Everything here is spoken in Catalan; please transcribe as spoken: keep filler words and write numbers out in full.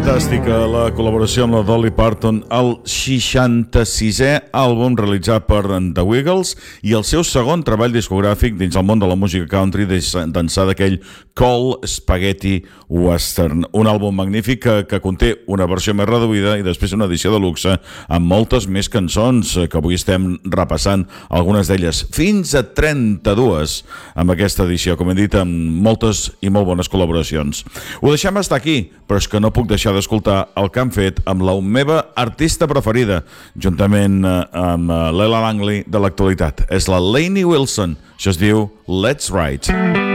Fantàstica la col·laboració amb la Dolly Parton al seixanta-sisè àlbum realitzat per The Wiggles i el seu segon treball discogràfic dins el món de la música country d'ençà d'aquell Cold Spaghetti Western, un àlbum magnífic que, que conté una versió més reduïda i després una edició de luxe amb moltes més cançons que avui estem repassant, algunes d'elles fins a trenta-dues amb aquesta edició, com hem dit, amb moltes i molt bones col·laboracions. Ho deixem estar aquí, però és que no puc deixar d'escoltar el que han fet amb la meva artista preferida, juntament amb Lela Langley de l'actualitat. És la Lainey Wilson. Això es diu Let's Ride.